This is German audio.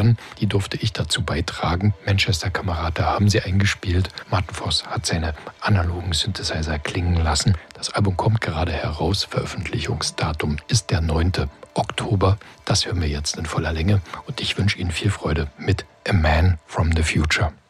hören. Die durfte ich dazu beitragen. Manchester-Kamerad, da haben sie eingespielt. Martin Voss hat seine analogen Synthesizer klingen lassen. Das Album kommt gerade heraus. Veröffentlichungsdatum ist der 9. Oktober. Das hören wir jetzt in voller Länge. Und ich wünsche Ihnen viel Freude mit A Man from the Future.